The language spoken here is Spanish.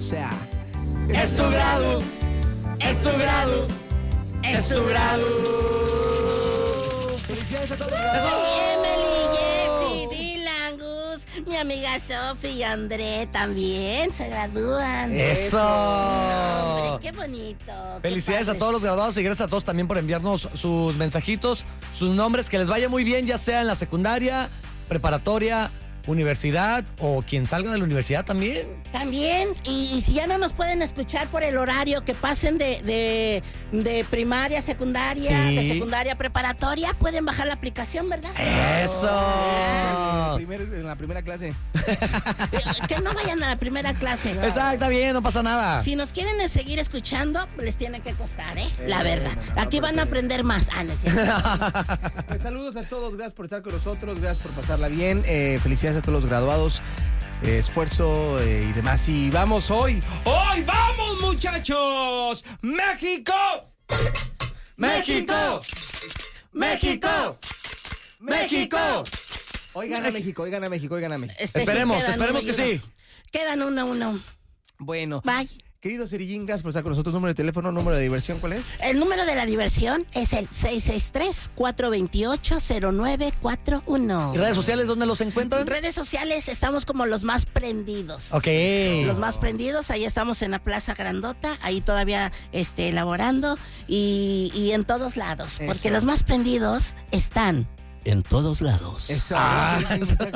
sea. Es tu grado, es tu grado, es tu grado. ¡Felicidades a todos! Emily, Jessy, Dylan, Gus, mi amiga Sophie y André también se gradúan. ¡Eso! No, hombre, qué bonito. Felicidades a todos los graduados y gracias a todos también por enviarnos sus mensajitos, sus nombres, que les vaya muy bien, ya sea en la secundaria, preparatoria, universidad o quien salga de la universidad también. También, y si ya no nos pueden escuchar por el horario, que pasen de primaria, secundaria, Sí. de secundaria, preparatoria, pueden bajar la aplicación, ¿verdad? ¡Eso! En la primera clase. Que no vayan a la primera clase. Está bien, no pasa nada. Si nos quieren seguir escuchando, les tiene que costar, la verdad. no, Aquí van a porque- aprender más. No es cierto. Pues saludos a todos, gracias por estar con nosotros, gracias por pasarla bien. Felicidades a todos los graduados. Esfuerzo y demás. Y vamos hoy. ¡Hoy vamos, muchachos! ¡México! ¡México! ¡México! ¡México! Hoy gana México, hoy gana México, hoy gana México. Esperemos quedan que uno y sí. uno. Quedan uno. Bueno, Bye. querido Cerillín, gracias por estar con nosotros. Número de teléfono, número de diversión, ¿cuál es? El número de la diversión es el 663-428-0941. ¿Y redes sociales dónde los encuentran? En redes sociales estamos como los más prendidos. Ok. Los más prendidos, ahí estamos en la Plaza Grandota, ahí todavía elaborando y en todos lados, porque Eso. los más prendidos están en todos lados. Eso. Ah.